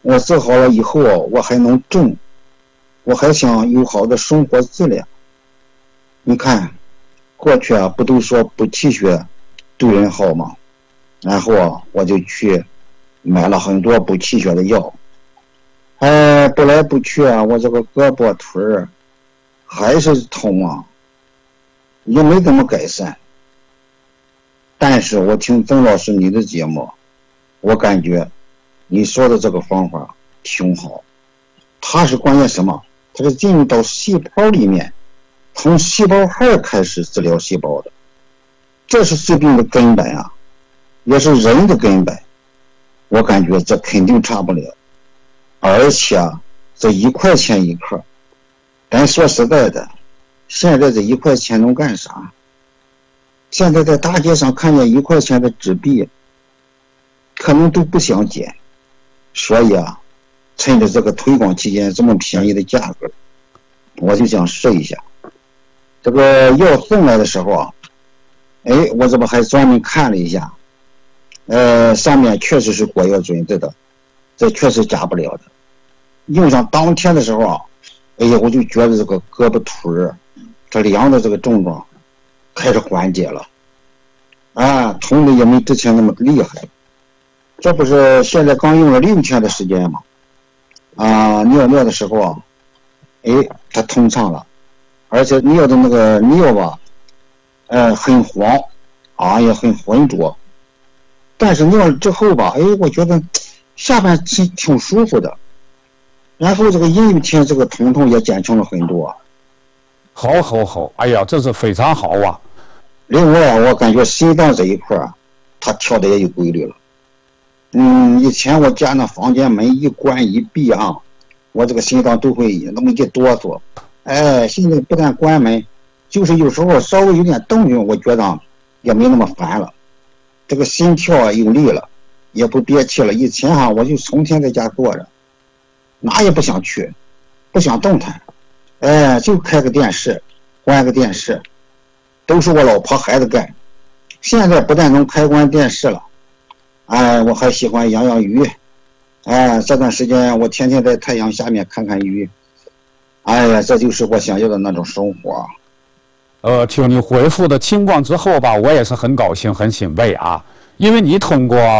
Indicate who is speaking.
Speaker 1: 我治好了以后，我还能种，我还想有好的生活质量。你看，过去不都说不气血对人好吗？然后我就去买了很多补气血的药。不来不去我这个胳膊腿儿还是痛也没怎么改善。但是我听曾老师你的节目，我感觉你说的这个方法挺好。它是关键什么？它是进入到细胞里面，从细胞核开始治疗细胞的，这是治病的根本也是人的根本。我感觉这肯定差不了。而且这1块钱一克，咱说实在的，现在这1块钱能干啥？现在在大街上看见1块钱的纸币，可能都不想捡。所以趁着这个推广期间这么便宜的价格，我就想试一下。这个药送来的时候我这不还专门看了一下，上面确实是国药准字的，这确实假不了的。用上当天的时候我就觉得这个胳膊腿儿这凉的这个症状开始缓解了痛的也没之前那么厉害。这不是现在刚用了6天的时间吗？尿的时候它通畅了，而且尿的那个尿很黄也很浑浊。但是尿了之后我觉得下半身挺舒服的，然后这个阴雨天这个疼痛也减轻了很多。
Speaker 2: 好，哎呀，这是非常好啊。
Speaker 1: 另外我感觉心脏这一块它跳的也有规律了。以前我家那房间门一关一闭我这个心脏都会那么一哆嗦。现在不但关门，就是有时候稍微有点动静，我觉得也没那么烦了。这个心跳有力了，也不憋气了。以前我就成天在家坐着，哪也不想去，不想动弹，就开个电视，关个电视，都是我老婆孩子干。现在不但能开关电视了，我还喜欢养鱼。这段时间我天天在太阳下面看看鱼。这就是我想要的那种生活。
Speaker 2: 听你回复的情况之后吧，我也是很高兴很欣慰因为你通过